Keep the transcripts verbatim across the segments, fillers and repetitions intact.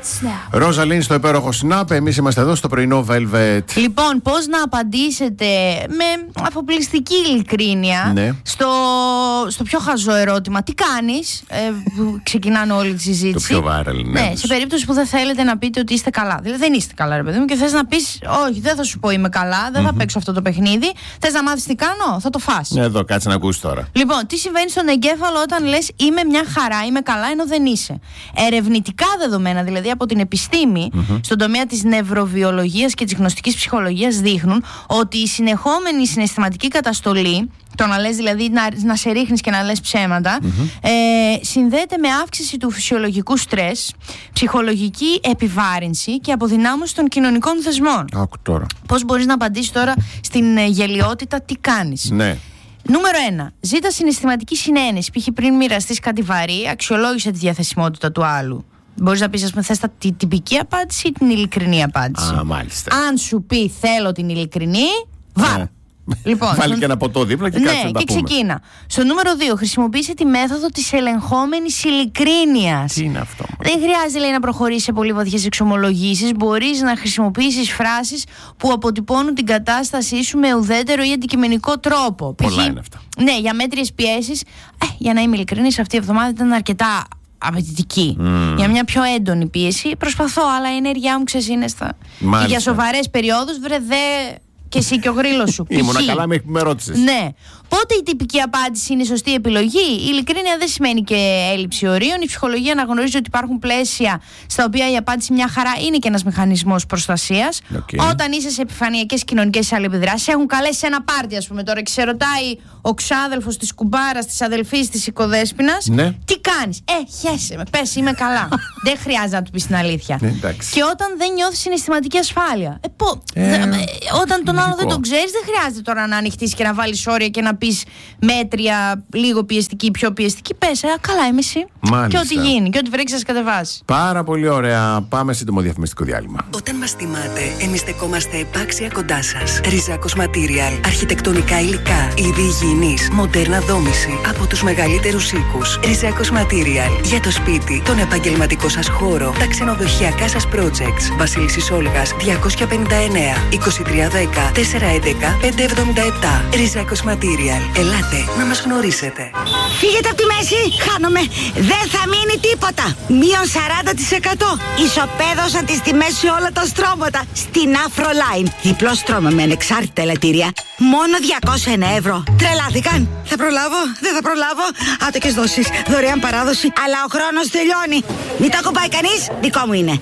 Ροζαλίν στο υπέροχο Snap. Εμείς είμαστε εδώ στο πρωινό Velvet. Λοιπόν, πώς να απαντήσετε με αφοπλιστική ειλικρίνεια ναι. στο, στο πιο χαζό ερώτημα. Τι κάνεις, ε, που ξεκινάνε όλη τη συζήτηση. Το πιο viral, ναι. Ναι, σε περίπτωση που δεν θέλετε να πείτε ότι είστε καλά. Δηλαδή δεν είστε καλά, ρε παιδί μου, και θες να πεις, όχι, δεν θα σου πω είμαι καλά, δεν mm-hmm. θα παίξω αυτό το παιχνίδι. Θες να μάθεις τι κάνω, θα το φας. Εδώ, κάτσε να ακούσεις τώρα. Λοιπόν, τι συμβαίνει στον εγκέφαλο όταν λες είμαι μια χαρά, είμαι καλά, ενώ δεν είσαι. Ερευνητικά δεδομένα, δηλαδή από την επιστήμη, mm-hmm. στον τομέα της νευροβιολογίας και της γνωστικής ψυχολογίας, δείχνουν ότι η συνεχόμενη συναισθηματική καταστολή, το να λες δηλαδή να, να σε ρίχνεις και να λες ψέματα, mm-hmm. ε, συνδέεται με αύξηση του φυσιολογικού στρες, ψυχολογική επιβάρυνση και αποδυνάμωση των κοινωνικών θεσμών. Άκου τώρα. Πώς μπορείς να απαντήσεις τώρα στην ε, γελιότητα, τι κάνεις. Ναι. Νούμερο ένα. Ζήτα συναισθηματική συνένεση. Π.χ. πριν μοιραστείς κάτι βαρύ, αξιολόγησε τη διαθεσιμότητα του άλλου. Μπορείς να πεις, ας πούμε, θες τη τυπική απάντηση ή την ειλικρινή απάντηση. Α, μάλιστα. Αν σου πει θέλω την ειλικρινή, βάλ. Ναι. Λοιπόν, βάλει στον... και ένα ποτό δίπλα και κάτσε ναι, να τα και πούμε. ξεκίνα. Στο νούμερο δύο, χρησιμοποίησε τη μέθοδο της ελεγχόμενης ειλικρίνειας. Τι είναι αυτό? Δεν χρειάζεται, λέει, να προχωρήσεις σε πολύ βαθιές εξομολογήσεις. Μπορείς να χρησιμοποιήσεις φράσεις που αποτυπώνουν την κατάστασή σου με ουδέτερο ή αντικειμενικό τρόπο. Πολλά Π.χ. είναι αυτά. Ναι, για μέτριες πιέσεις. Ε, για να είμαι ειλικρινής, αυτή η εβδομάδα ήταν αρκετά απαιτητική. Mm. Για μια πιο έντονη πίεση προσπαθώ, αλλά η ενέργειά μου, ξέρεις, είναι στα. Και για σοβαρές περιόδους, βρε δε. Και εσύ και ο γρήλος σου. Ήμουνα καλά μέχρι που με ρώτησες. Ναι. Πότε η τυπική απάντηση είναι η σωστή επιλογή? Η ειλικρίνεια δεν σημαίνει και έλλειψη ορίων. Η ψυχολογία αναγνωρίζει ότι υπάρχουν πλαίσια στα οποία η απάντηση μια χαρά είναι και ένας μηχανισμός προστασίας. Okay. Όταν είσαι σε επιφανειακές κοινωνικές αλληλεπιδράσεις, έχουν καλέσει σε ένα πάρτι, ας πούμε, τώρα και σε ρωτάει ο ξάδελφος της κουμπάρας, της αδελφής της οικοδέσποινας, ναι. τι κάνεις? Ε, χέσε με, πες, είμαι καλά. Δεν χρειάζεται να του πεις την αλήθεια. Ναι, και όταν δεν νιώθεις συναισθηματική ασφάλεια. Ε, πω, ε, δε, όταν τον άλλο δεν τον ξέρεις, δεν χρειάζεται τώρα να ανοιχτείς και να βάλεις όρια και να πεις μέτρια, λίγο πιεστική, πιο πιεστική. Πες, ε, καλά είμαι εσύ. Μάλιστα. Και ό,τι γίνει, και ό,τι βρέξει σας κατεβάσει. Πάρα πολύ ωραία. Πάμε σύντομο διαφημιστικό διάλειμμα. Όταν μας τιμάτε, εμείς στεκόμαστε επάξια κοντά σας. Ριζάκος Material. Αρχιτεκτονικά υλικά, είδη υγιεινής, μοντέρνα δόμηση από τους μεγαλύτερους οίκους. Ριζάκος Material. Για το σπίτι, τον επαγγελματικό σας χώρο, τα ξενοδοχειακά σας projects. Βασίλισσης Όλγας διακόσια πενήντα εννέα είκοσι τρία δέκα τέσσερα έντεκα πέντε εβδομήντα επτά. Ριζάκος Material. Ελάτε να μας γνωρίσετε. Φύγετε από τη μέση, χάνομαι. Δεν θα μείνει τίποτα. Μείον σαράντα τοις εκατό. Ισοπαίδωσαν τις τιμές σε όλα τα στρώματα. Στην Afroline. Διπλό στρώμα με ανεξάρτητα ελαττήρια. Μόνο διακόσια ένα ευρώ. Τρελάθηκαν. Θα προλάβω, δεν θα προλάβω. Άτοκες δόσεις, δωρεάν παράδοση. Αλλά ο χρόνος τελειώνει. Μην το ακουμπάει κανείς, δικό μου είναι.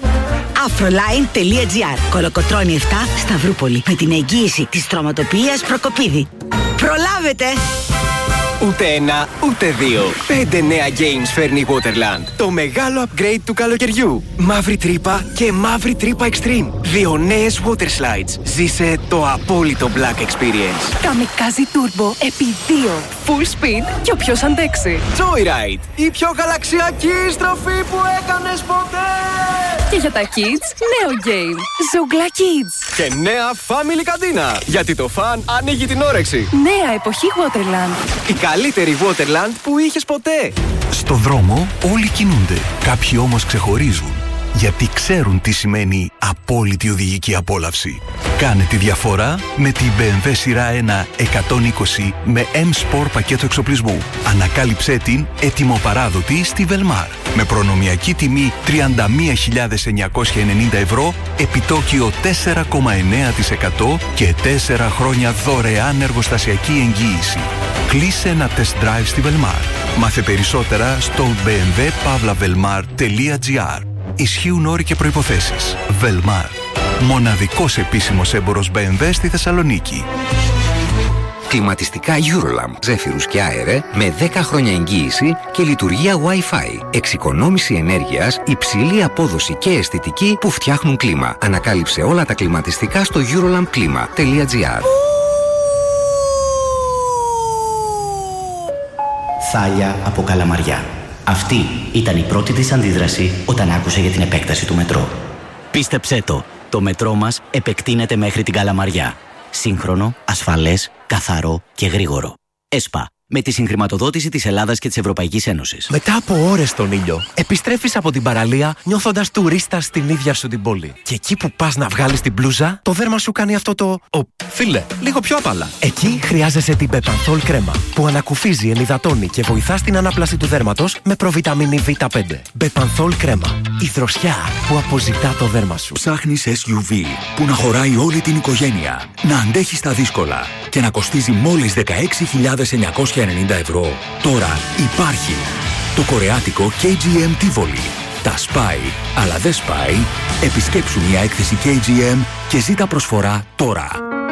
Afroline.gr. Κολοκοτρώνη επτά, Σταυρούπολη. Με την εγγύηση της στρωματοποιίας Προκοπίδη. Προλάβετε! Ούτε ένα, ούτε δύο. Πέντε νέα games φέρνει η Waterland. Το μεγάλο upgrade του καλοκαιριού. Μαύρη τρύπα και μαύρη τρύπα extreme. Δύο νέες water slides. Ζήσε το απόλυτο black experience. Καμικάζι turbo επί δύο. Full speed και όποιος αντέξει. Joyride. Η πιο γαλαξιακή στροφή που έκανες ποτέ. Και για τα kids, νέο game. Ζουγκλά Kids. Και νέα family καντίνα. Γιατί το fun ανοίγει την όρεξη. Νέα εποχή Waterland. Η καλύτερη Waterland που είχες ποτέ. Στο δρόμο όλοι κινούνται. Κάποιοι όμως ξεχωρίζουν. Γιατί ξέρουν τι σημαίνει απόλυτη οδηγική απόλαυση. Κάνε τη διαφορά με την μπι εμ ντάμπλιου σειρά ένα εκατόν είκοσι με M-Sport πακέτο εξοπλισμού. Ανακάλυψέ την ετοιμοπαράδοτη στη Velmar. Με προνομιακή τιμή τριάντα μία χιλιάδες εννιακόσια ενενήντα ευρώ, επιτόκιο τέσσερα κόμμα εννέα τοις εκατό και τέσσερα χρόνια δωρεάν εργοστασιακή εγγύηση. Κλείσε ένα test drive στη Velmar. Μάθε περισσότερα στο μπι εμ ντάμπλιου παύλα velmar τελεία gr. Ισχύουν όροι και προϋποθέσεις. Velmar. Μοναδικός επίσημος έμπορος μπι εμ ντάμπλιου στη Θεσσαλονίκη. Κλιματιστικά Eurolamp, ζέφυρους και αέρε με δέκα χρόνια εγγύηση και λειτουργία Wi-Fi. Εξοικονόμηση ενέργειας, υψηλή απόδοση και αισθητική που φτιάχνουν κλίμα. Ανακάλυψε όλα τα κλιματιστικά στο eurolamp κλίμα τελεία gr. Θάλια από Καλαμαριά. Αυτή ήταν η πρώτη της αντίδραση όταν άκουσε για την επέκταση του μετρό. Πίστεψέ το, το μετρό μας επεκτείνεται μέχρι την Καλαμαριά. Σύγχρονο, ασφαλές, καθαρό και γρήγορο. ΕΣΠΑ. με τη συγχρηματοδότηση της Ελλάδας και της Ευρωπαϊκής Ένωσης. Μετά από ώρες στον ήλιο, επιστρέφεις από την παραλία νιώθοντας τουρίστα στην ίδια σου την πόλη. Και εκεί που πας να βγάλεις την μπλούζα, το δέρμα σου κάνει αυτό το. Ο, φίλε, λίγο πιο απαλά. Εκεί χρειάζεσαι την Bepanthol κρέμα, που ανακουφίζει, ενυδατώνει και βοηθά στην ανάπλαση του δέρματος με προβιταμίνη βι πέντε. Bepanthol κρέμα. Η δροσιά που αποζητά το δέρμα σου. Ψάχνεις ες γιου βι που να χωράει όλη την οικογένεια, να αντέχει στα δύσκολα και να κοστίζει μόλις δεκαέξι χιλιάδες εννιακόσια ενενήντα ευρώ. Τώρα υπάρχει το κορεάτικο κέι τζι εμ Tivoli. Τα σπάει, αλλά δεν σπάει. Επισκέψου μια έκθεση κέι τζι εμ και ζήτα προσφορά τώρα.